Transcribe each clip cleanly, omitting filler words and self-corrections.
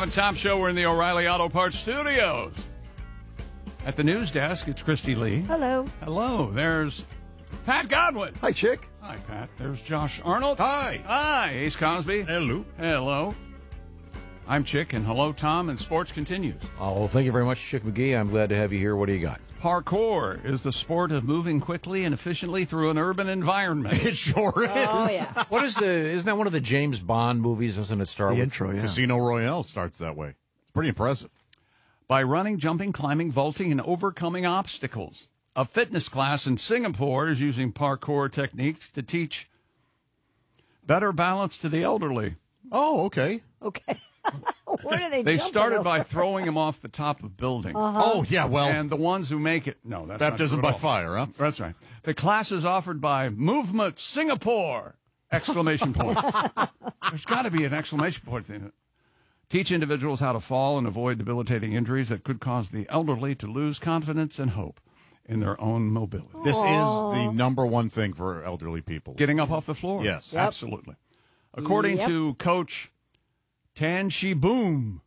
and Tom Show. We're in the O'Reilly Auto Parts Studios. At the news desk, it's Christy Lee. Hello. Hello. There's Pat Godwin. Hi, Chick. Hi, Pat. There's Josh Arnold. Hi. Hi, Ace Cosby. Hello. Hello. I'm Chick, and hello, Tom, and sports continues. Oh, well, thank you very much, Chick McGee. I'm glad to have you here. What do you got? Parkour is the sport of moving quickly and efficiently through an urban environment. It sure is. Oh, yeah. Isn't that one of the James Bond movies? Doesn't it start The with intro, yeah. Casino Royale starts that way. It's pretty impressive. By running, jumping, climbing, vaulting, and overcoming obstacles. A fitness class in Singapore is using parkour techniques to teach better balance to the elderly. Oh, okay. Okay. Where do they They jump started over? by throwing them off the top of buildings. Oh, yeah, well, And the ones who make it, no, that's baptism not by true at all. fire, huh? That's right. The class is offered by Movement Singapore! Exclamation point. There's got to be an exclamation point in it. Teach individuals how to fall and avoid debilitating injuries that could cause the elderly to lose confidence and hope in their own mobility. This is the number one thing for elderly people. Getting up off the floor. Yes. Yep. Absolutely. According to Coach Tan Shi Boom.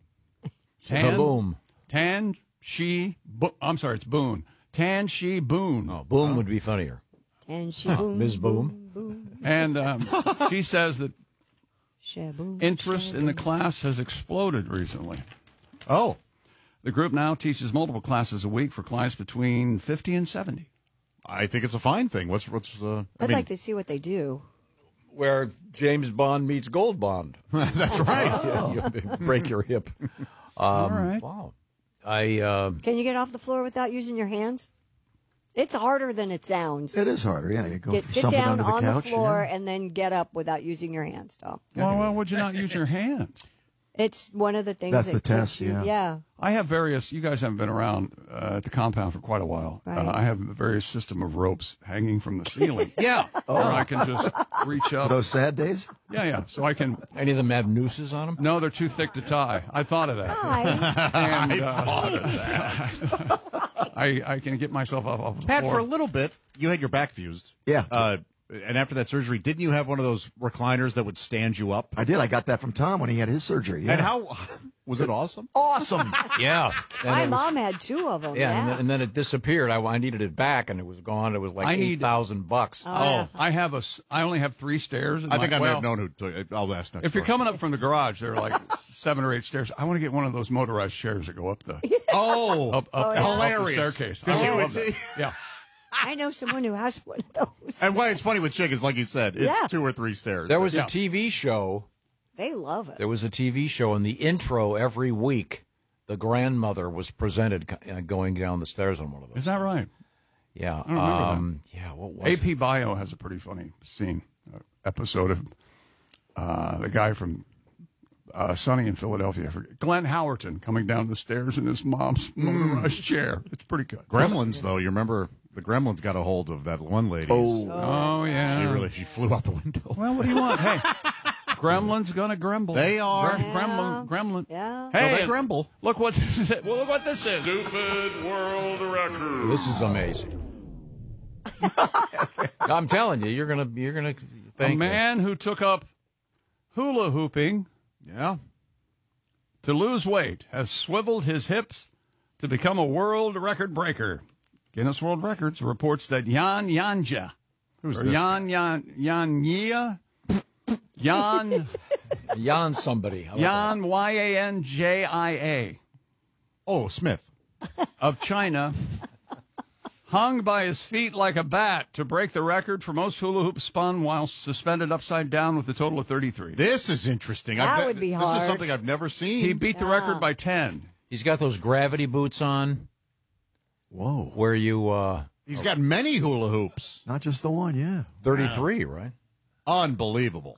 Boom. Tan Shi Boom. I'm sorry, it's Boone. Tan Shi Boone. Oh, Boom would be funnier. And she boom, Ms. Boom. boom. And she says that Shaboom, interest in the shaboom. class has exploded recently. Oh, The group now teaches multiple classes a week for clients between 50 and 70. I think it's a fine thing. I I'd mean, like to see what they do. Where James Bond meets Gold Bond. that's right. You break your hip. All right. Wow. Can you get off the floor without using your hands? It's harder than it sounds. It is harder, yeah. You go from Sit something down onto the on couch, the floor yeah. and then get up without using your hands, Tom. Why would you not use your hands? It's one of the things That's that the keeps test, you, yeah. I have various, you guys haven't been around at the compound for quite a while. Right. I have a various system of ropes hanging from the ceiling. Yeah. Where I can just reach up. Those sad days? Yeah. So I can, Any of them have nooses on them? no, they're too thick to tie. I thought of that. Hi. And, Thought of that. I can get myself off the Pat, floor. for a little bit, you had your back fused. Yeah. And after that surgery, didn't you have one of those recliners that would stand you up? I did. I got that from Tom when he had his surgery. Yeah. And how was it awesome? Awesome. Yeah. And My it was- mom had two of them. Yeah, Yeah. and then it disappeared. I needed it back, and it was gone. It was like I need- $8,000. Oh, I only have 3 stairs. In I think my, I may well, have known who took it. I'll ask next If you're door. coming up from the garage, there are like 7 or 8 stairs. I want to get one of those motorized chairs that go up the Oh, up the hilarious. staircase. 'Cause I you love would that. see- Yeah. I know someone who has one of those. And why it's funny with Chick is, like you said, it's Yeah. 2 or 3 stairs. There was Yeah. a TV show. They love it. There was a TV show, and the intro every week, the grandmother was presented going down the stairs on one of those. Is that right? Yeah. don't remember Yeah. What was AP Bio has a pretty funny scene, episode of the guy from Sunny in Philadelphia. I forget. Glenn Howerton coming down the stairs in his mom's motorized chair. It's pretty good. Gremlins, though. You remember the Gremlins got a hold of that one lady. Oh, yeah. She flew out the window. Well, what do you want? Hey, Gremlin's gonna grumble. They are. Gremlin. Yeah. Hey, No, they and grumble. Look what this is. Well, look what this is. Stupid world record. This is amazing. I'm telling you, you're gonna A thank man who took up hula hooping Yeah. to lose weight has swiveled his hips to become a world record breaker. Guinness World Records reports that Jan Janja, Who's or this? Yanja, Jan Jan somebody. How about Jan Yanjia Oh, Smith. of China hung by his feet like a bat to break the record for most hula hoops spun while suspended upside down with a total of 33. This is interesting. That would be This hard. is something I've never seen. He beat the record by 10. He's got those gravity boots on Whoa. where you He's got many hula hoops. Not just the one, yeah. 33, right? Unbelievable.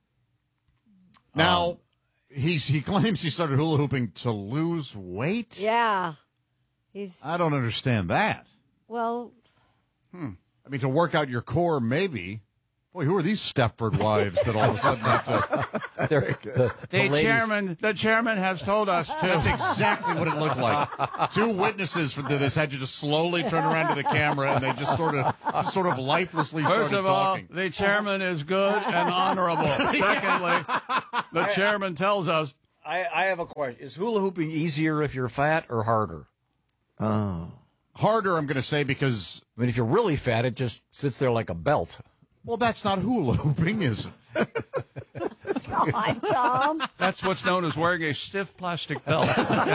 Now, he claims he started hula hooping to lose weight. Yeah. He's, I don't understand that. well, I mean, to work out your core, maybe. Boy, who are these Stepford wives that all of a sudden have to... The ladies- The chairman has told us That's exactly what it looked like. 2 witnesses for this had to just slowly turn around to the camera, and they just sort of lifelessly First started of all, talking. the chairman is good and honorable. Secondly, the chairman tells us I have a question. Is hula hooping easier if you're fat or harder? Oh. Harder, I'm going to say, because... I mean, if you're really fat, it just sits there like a belt. Well, that's not hula hooping, is it? God, Tom. That's what's known as wearing a stiff plastic belt.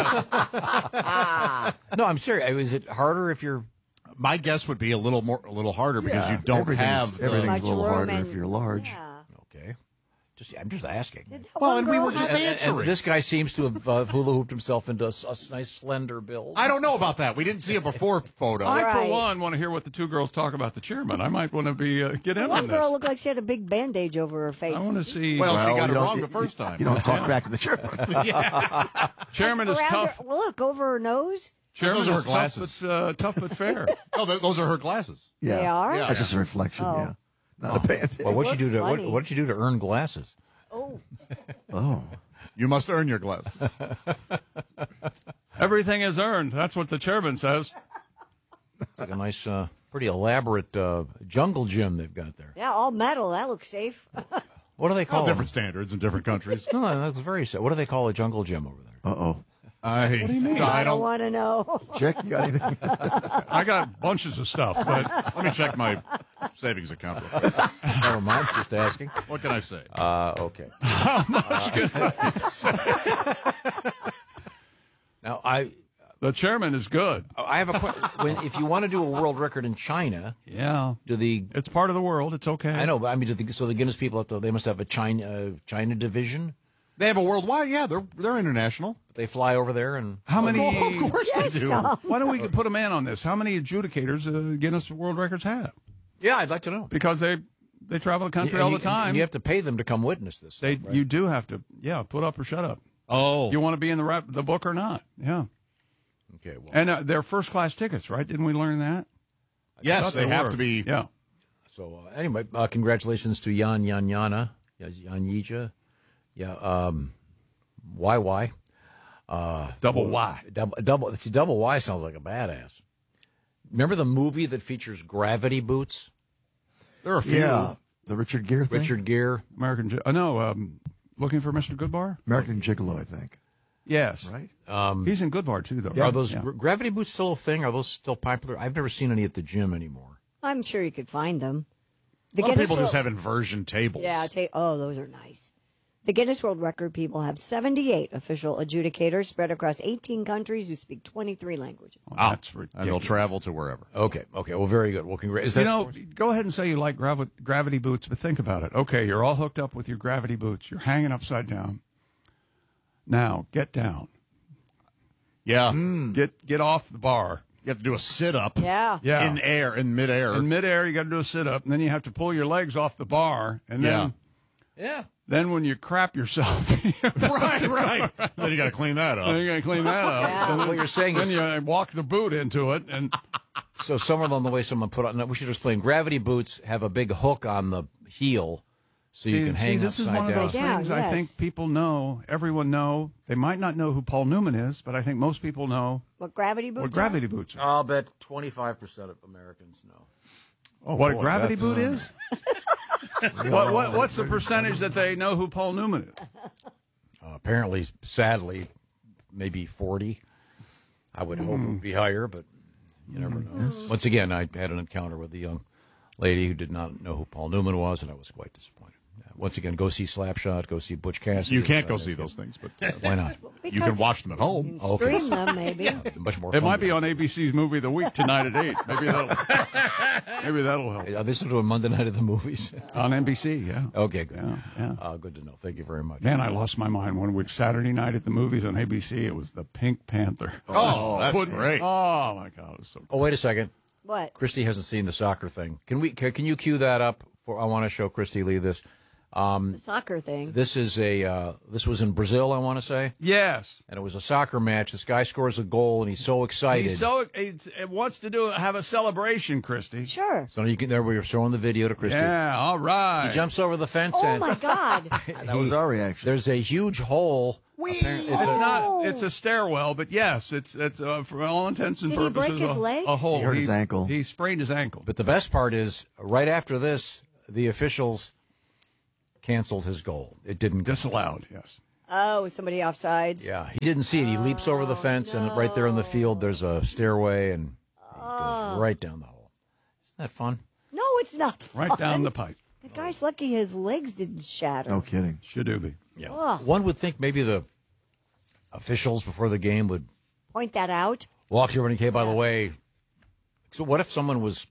No, I'm serious. Is it harder if you're... My guess would be a little harder because you don't have everything's Much a little room harder and- if you're large. Yeah. Okay. I'm just asking. Did that Well, one and we girl were just have- answering. And this guy seems to have hula hooped himself into a nice slender build. I don't know about that. We didn't see a before photo. I, for Right. one, want to hear what the two girls talk about the chairman. I might want to be get in One on girl this. looked like she had a big bandage over her face. I want to see. Well, she got you it don't- wrong the first time. You don't talk back to the chairman. chairman is Around tough. her- well, look, over her nose. Chairman Those are her is glasses. tough but fair. Oh, those are her glasses. Yeah. They are? Yeah. That's just a reflection, yeah. Not a bandage. Well, what'd you do to looks what did you do to earn glasses? Oh, Oh. You must earn your glasses. Everything is earned. That's what the chairman says. It's like a nice, pretty elaborate jungle gym they've got there. yeah, all metal. That looks safe. What do they call All it? different standards in different countries. No, that's very sad. What do they call a jungle gym over there? Uh-oh. I I don't don't. want to know. Jack, you got anything? I got bunches of stuff, but Let me check my savings account. Never mind, just asking. What can I say? Okay. Now, the chairman is good. I have a question. If you want to do a world record in China, Yeah, do the it's part of the world. It's okay. I know, but I mean, so the Guinness people they must have a China division. They have a worldwide. Yeah, they're international. They fly over there and How many? Of course Yes, they do. Tom. Why don't we put a man on this? How many adjudicators Guinness World Records have? yeah, I'd like to know. Because they travel the country And all you- the time. and you have to pay them to come witness this. They stuff, right? you do have to put up or shut up. Oh, You want to be in the book or not? Yeah, Okay, well, and they're first class tickets, right? Didn't we learn that? yes, Thought they have were. to be. Yeah. so anyway, congratulations to Yan Yija, yeah, YY. Double Y. Double Y sounds like a badass. Remember the movie that features Gravity Boots? There are a few. Yeah. The Richard Gere thing? Richard Gere. Looking for Mr. Goodbar? American Gigolo, I think. Yes. Right? He's in Goodbar, too, though. Are those Yeah. Gravity Boots still a thing? Are those still popular? I've never seen any at the gym anymore. I'm sure you could find them. The A lot of Guinness people just World- have inversion tables. Yeah, those are nice. The Guinness World Record people have 78 official adjudicators spread across 18 countries who speak 23 languages. Oh, that's ridiculous. and they'll travel to wherever. Okay. Well, very good. Well, congrats. Go ahead and say you like gravity boots, but think about it. Okay, you're all hooked up with your gravity boots. You're hanging upside down. Now, get down. Yeah, Get off the bar. you have to do a sit up. Yeah. Yeah. in midair. In midair, you got to do a sit up, and then you have to pull your legs off the bar, and then Yeah. then when you crap yourself, right. Then you got to clean that then up. you got to clean that up. Yeah. So then, What you're saying then is- you walk the boot into it, and So somewhere along the way, someone put on. We should explain. Gravity boots have a big hook on the heel, so you can hang this is upside one of down. those Down, things I yes. think people know. Everyone know. They might not know who Paul Newman is, but I think most people know What gravity boots what gravity boots are. I'll bet 25% of Americans know. What boy, a gravity that's- boot is? What's the percentage that they know who Paul Newman is? Apparently, sadly, maybe 40. I would hope it would be higher, but you never know. Once again, I had an encounter with a young lady who did not know who Paul Newman was, and I was quite disappointed. Once again, go see Slapshot, go see Butch Cassidy. You can't go see those things, but Why not? you can watch them at home. You can stream them, maybe. It's much more It fun. might be on ABC's Movie of the Week tonight at 8. Maybe that'll help. Are they still doing Monday Night at the Movies? On NBC, yeah. Okay, good. Yeah. Good to know. Thank you very much. Man, I lost my mind one week. Saturday night at the movies on ABC, it was the Pink Panther. Oh, that's great. Oh, my God. It was so Oh, wait a second. What? Christy hasn't seen the soccer thing. Can you cue that up? I want to show Christy Lee this. The soccer thing. This is this was in Brazil, I want to say, Yes. and it was a soccer match. This guy scores a goal, and he's so excited. It wants to have a celebration, Christy. Sure. So you can. There we were showing the video to Christy. Yeah, all right. He jumps over the fence, Oh, and my God. That was our reaction. there's a huge hole. Apparently- It's It's a- not. It's a stairwell, but yes, it's for all intents and Did he purposes break his legs? a hole. He hurt his ankle. He sprained his ankle. but the best part is, right after this, the officials canceled his goal. It didn't go. Disallowed. Yes. Oh, somebody offsides? Yeah, he didn't see it. He leaps over the fence, and right there in the field, there's a stairway, and he goes right down the hole. Isn't that fun? No, it's not fun. Right down the pipe. The guy's lucky his legs didn't shatter. No kidding. Shadooby. Yeah. Ugh. One would think maybe the officials before the game would Point that out. walk here when he came, by the way. So what if someone was,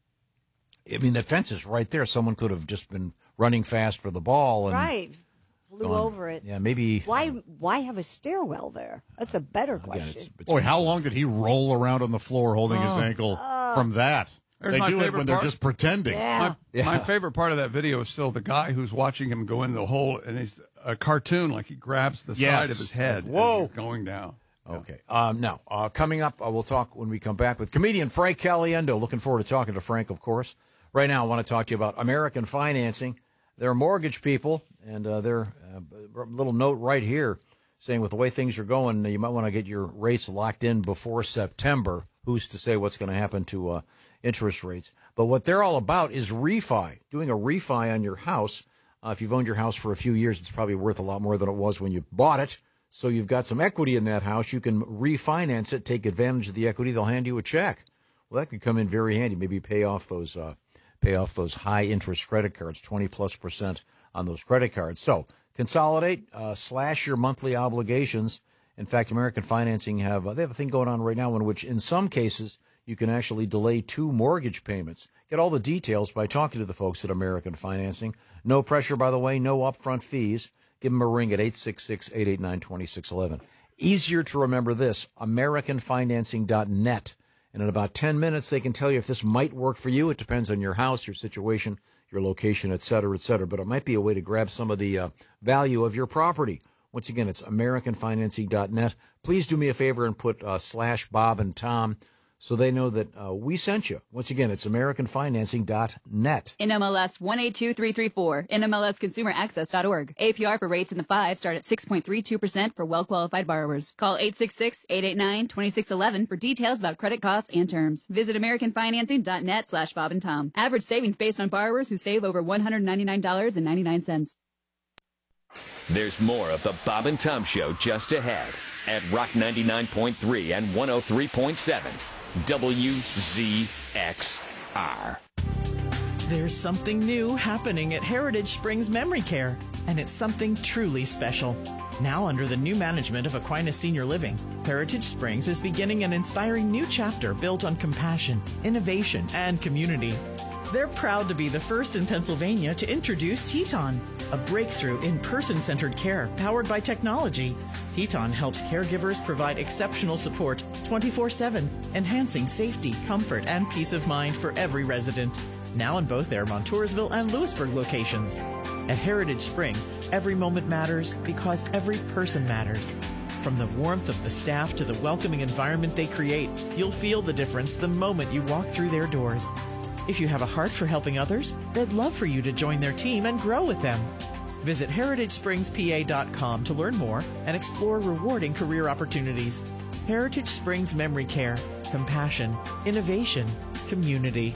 I mean, the fence is right there. Someone could have just been running fast for the ball. And Right. Flew gone. over it. Yeah, maybe. Why have a stairwell there? That's a better Again, question. it's Boy, how long did he roll around on the floor holding his ankle from that? There's They my do it favorite when they're part. just pretending. Yeah. My favorite part of that video is still the guy who's watching him go into the hole, and he's a cartoon, like he grabs the Yes. side of his head. Whoa. as he's going down. Okay. Now, coming up, we'll talk when we come back with comedian Frank Caliendo. Looking forward to talking to Frank, of course. Right now, I want to talk to you about American Financing. They're mortgage people, and they're a little note right here saying with the way things are going, you might want to get your rates locked in before September. Who's to say what's going to happen to interest rates? But what they're all about is refi, doing a refi on your house. If you've owned your house for a few years, it's probably worth a lot more than it was when you bought it. So you've got some equity in that house. You can refinance it, take advantage of the equity. They'll hand you a check. Well, that could come in very handy. Maybe pay off those high interest credit cards, 20+% on those credit cards. So consolidate, slash your monthly obligations. In fact, American Financing they have a thing going on right now in which, in some cases, you can actually delay 2 mortgage payments. Get all the details by talking to the folks at American Financing. No pressure, by the way, no upfront fees. Give them a ring at 866-889-2611. Easier to remember this, AmericanFinancing.net. And in about 10 minutes, they can tell you if this might work for you. It depends on your house, your situation, your location, et cetera, et cetera. But it might be a way to grab some of the value of your property. Once again, it's AmericanFinancing.net. Please do me a favor and put slash Bob and Tom so they know that we sent you. Once again, it's AmericanFinancing.net. NMLS 182334, NMLSConsumerAccess.org. APR for rates in the 5 start at 6.32% for well-qualified borrowers. Call 866-889-2611 for details about credit costs and terms. Visit AmericanFinancing.net/Bob and Tom. Average savings based on borrowers who save over $199.99. There's more of the Bob and Tom Show just ahead at Rock 99.3 and 103.7 WZXR. There's something new happening at Heritage Springs Memory Care, and it's something truly special. Now under the new management of Aquinas Senior Living, Heritage Springs is beginning an inspiring new chapter built on compassion, innovation, and community. They're proud to be the first in Pennsylvania to introduce Teton, a breakthrough in person-centered care powered by technology. Teton helps caregivers provide exceptional support 24/7, enhancing safety, comfort, and peace of mind for every resident. Now in both their Montoursville and Lewisburg locations. At Heritage Springs, every moment matters because every person matters. From the warmth of the staff to the welcoming environment they create, you'll feel the difference the moment you walk through their doors. If you have a heart for helping others, they'd love for you to join their team and grow with them. Visit HeritageSpringsPA.com to learn more and explore rewarding career opportunities. Heritage Springs Memory Care. Compassion, innovation, community.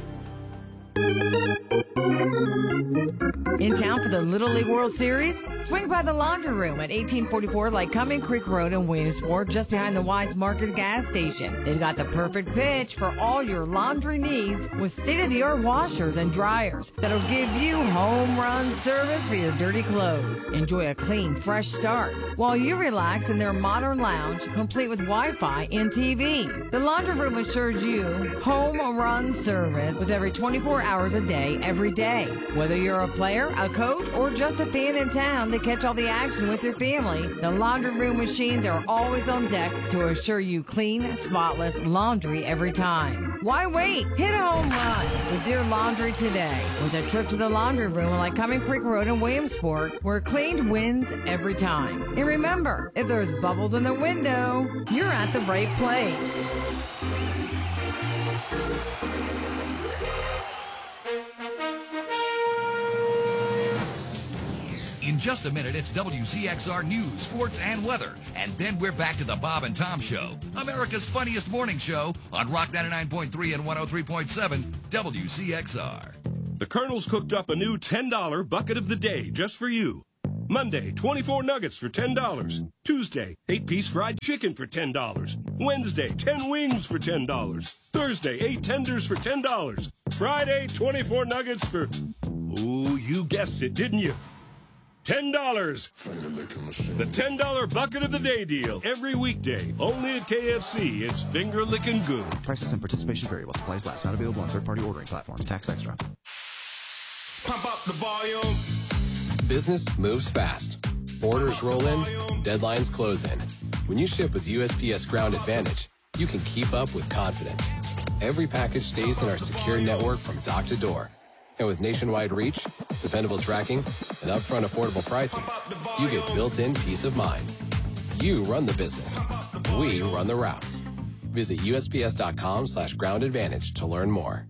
In town for the Little League World Series? Swing by the Laundry Room at 1844 Lycoming Creek Road in Williamsport, just behind the Weis Market gas station. They've got the perfect pitch for all your laundry needs with state-of-the-art washers and dryers that'll give you home run service for your dirty clothes. Enjoy a clean, fresh start while you relax in their modern lounge, complete with Wi-Fi and TV. The Laundry Room assures you home run service with every 24 hours a day, every day. Whether you're a player, a coach, or just a fan in town to catch all the action with your family, the Laundry Room machines are always on deck to assure you clean, spotless laundry every time. Why wait? Hit a home run with your laundry today with a trip to the Laundry Room on Lycoming Creek Road in Williamsport, where clean wins every time. And remember, if there's bubbles in the window, you're at the right place. In just a minute, it's WCXR News, Sports, and Weather. And then we're back to the Bob and Tom Show, America's funniest morning show on Rock 99.3 and 103.7 WCXR. The Colonel's cooked up a new $10 bucket of the day just for you. Monday, 24 nuggets for $10. Tuesday, 8-piece fried chicken for $10. Wednesday, 10 wings for $10. Thursday, 8 tenders for $10. Friday, 24 nuggets for, oh, you guessed it, didn't you? $10. The $10 bucket of the day deal. Every weekday, only at KFC. It's finger licking good. Prices and participation vary while supplies last. Not available on third-party ordering platforms. Tax extra. Pump up the volume. Business moves fast. Orders roll in, deadlines close in. When you ship with USPS Ground Advantage, you can keep up with confidence. Every package stays in our secure network from dock to door. And with nationwide reach, dependable tracking, and upfront affordable pricing, you get built-in peace of mind. You run the business. We run the routes. Visit USPS.com/Ground Advantage to learn more.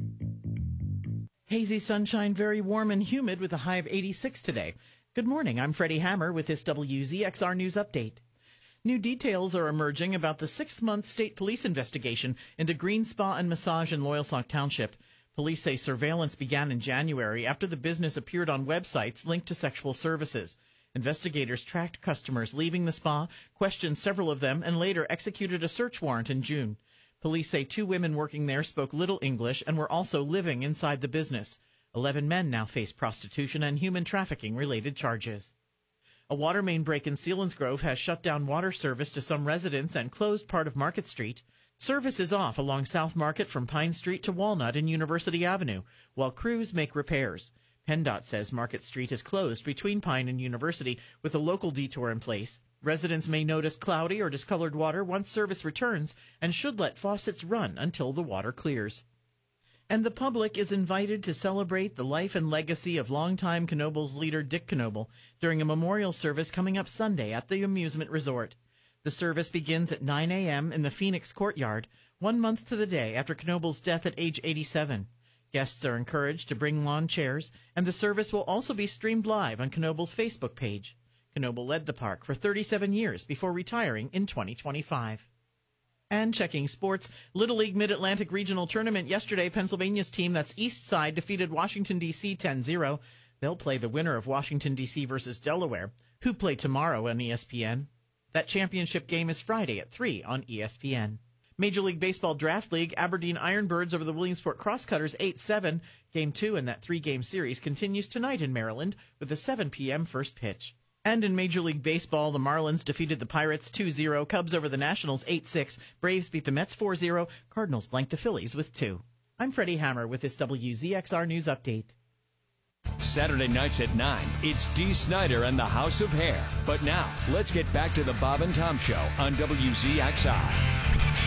Hazy sunshine, very warm and humid with a high of 86 today. Good morning, I'm Freddie Hammer with this WZXR News Update. New details are emerging about the 6th-month state police investigation into Green Spa and Massage in Loyalsock Township. Police say surveillance began in January after the business appeared on websites linked to sexual services. Investigators tracked customers leaving the spa, questioned several of them, and later executed a search warrant in June. Police say 2 women working there spoke little English and were also living inside the business. 11 men now face prostitution and human trafficking-related charges. A water main break in Selinsgrove has shut down water service to some residents and closed part of Market Street. Service is off along South Market from Pine Street to Walnut and University Avenue, while crews make repairs. PennDOT says Market Street is closed between Pine and University with a local detour in place. Residents may notice cloudy or discolored water once service returns and should let faucets run until the water clears. And the public is invited to celebrate the life and legacy of longtime Knoebels leader Dick Knoebel during a memorial service coming up Sunday at the amusement resort. The service begins at 9 a.m. in the Phoenix Courtyard, 1 month to the day after Knoebel's death at age 87. Guests are encouraged to bring lawn chairs, and the service will also be streamed live on Knoebel's Facebook page. Knoebel led the park for 37 years before retiring in 2025. And checking sports, Little League Mid-Atlantic Regional Tournament yesterday, Pennsylvania's team, that's East Side, defeated Washington, D.C. 10-0. They'll play the winner of Washington, D.C. versus Delaware, who play tomorrow on ESPN. That championship game is Friday at 3 on ESPN. Major League Baseball Draft League, Aberdeen Ironbirds over the Williamsport Crosscutters 8-7. Game 2 in that 3-game series continues tonight in Maryland with a 7 p.m. first pitch. And in Major League Baseball, the Marlins defeated the Pirates 2-0, Cubs over the Nationals 8-6, Braves beat the Mets 4-0, Cardinals blanked the Phillies with 2. I'm Freddie Hammer with this WZXR News Update. Saturday nights at 9, it's Dee Snider and the House of Hair. But now, let's get back to the Bob and Tom Show on WZXR.